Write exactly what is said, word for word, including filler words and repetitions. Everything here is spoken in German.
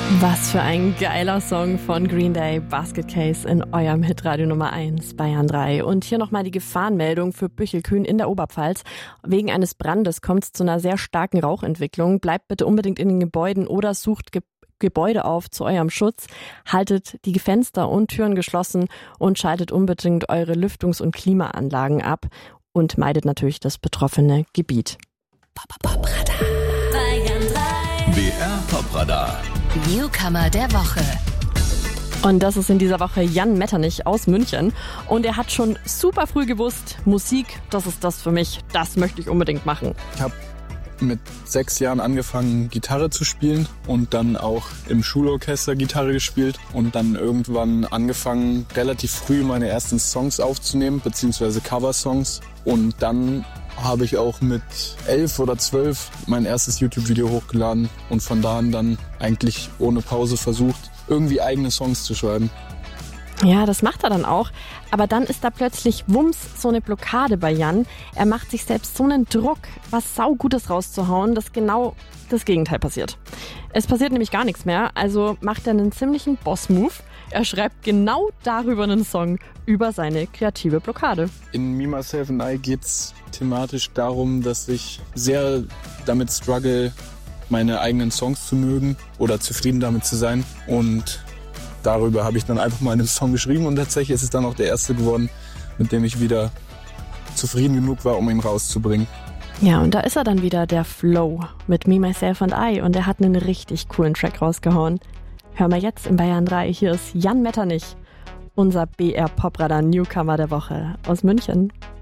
Was für ein geiler Song von Green Day, Basket Case in eurem Hitradio Nummer eins, Bayern drei. Und hier nochmal die Gefahrenmeldung für Büchelkühn in der Oberpfalz. Wegen eines Brandes kommt es zu einer sehr starken Rauchentwicklung. Bleibt bitte unbedingt in den Gebäuden oder sucht Ge- Gebäude auf zu eurem Schutz. Haltet die Fenster und Türen geschlossen und schaltet unbedingt eure Lüftungs- und Klimaanlagen ab und meidet natürlich das betroffene Gebiet. Bayern drei. B R Popradar. Newcomer der Woche. Und das ist in dieser Woche Jan Metternich aus München. Und er hat schon super früh gewusst, Musik, das ist das für mich, das möchte ich unbedingt machen. Ich habe mit sechs Jahren angefangen, Gitarre zu spielen und dann auch im Schulorchester Gitarre gespielt und dann irgendwann angefangen, relativ früh meine ersten Songs aufzunehmen, beziehungsweise Coversongs. Und dann habe ich auch mit elf oder zwölf mein erstes YouTube-Video hochgeladen und von da an dann eigentlich ohne Pause versucht, irgendwie eigene Songs zu schreiben. Ja, das macht er dann auch. Aber dann ist da plötzlich wumms so eine Blockade bei Jan. Er macht sich selbst so einen Druck, was Saugutes rauszuhauen, dass genau das Gegenteil passiert. Es passiert nämlich gar nichts mehr, also macht er einen ziemlichen Boss-Move. Er schreibt genau darüber einen Song, über seine kreative Blockade. In Me, Myself and I geht's thematisch darum, dass ich sehr damit struggle, meine eigenen Songs zu mögen oder zufrieden damit zu sein. Und darüber habe ich dann einfach mal einen Song geschrieben und tatsächlich ist es dann auch der erste geworden, mit dem ich wieder zufrieden genug war, um ihn rauszubringen. Ja, und da ist er dann wieder, der Flow mit Me, Myself and I, und er hat einen richtig coolen Track rausgehauen. Hören wir jetzt in Bayern drei. Hier ist Jan Metternich, unser B R Popradar Newcomer der Woche aus München.